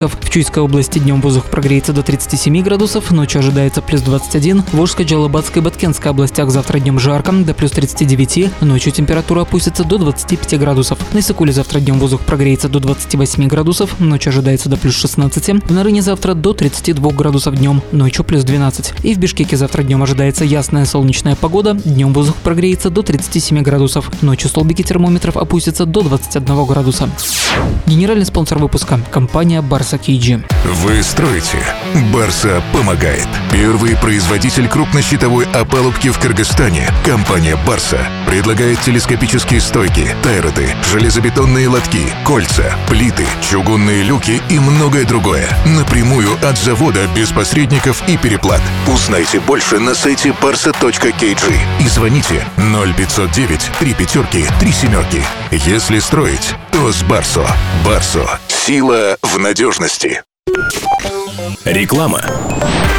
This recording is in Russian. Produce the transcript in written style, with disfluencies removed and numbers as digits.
В Чуйской области днем воздух прогреется до 37 градусов, ночью ожидается плюс 21. В Волжской, Джалабатской и Баткенской областях завтра днем жарко, до плюс 39. Ночью температура опустится до 25 градусов. На Иссыкуле завтра днем воздух прогреется до 28 градусов, ночью ожидается до плюс 16. В Нарыне завтра до 32 градусов днем, ночью плюс 12. И в Бишкеке завтра днем ожидается ясная солнечная погода, днем воздух прогреется до 37 градусов, ночью столбики термометров опустятся до 21 градуса. Генеральный спонсор выпуска – компания Барса Кейджи. Вы строите. Барса помогает. Первый производитель крупнощитовой опалубки в Кыргызстане. Компания Барса предлагает телескопические стойки, тайроты, железобетонные лотки, кольца, плиты, чугунные люки и многое другое. Напрямую от завода, без посредников и переплат. Узнайте больше на сайте barsa.kg и звоните 0509 35 37. Если строить, то с Барсо. Барсо. Сила в надежности. Реклама.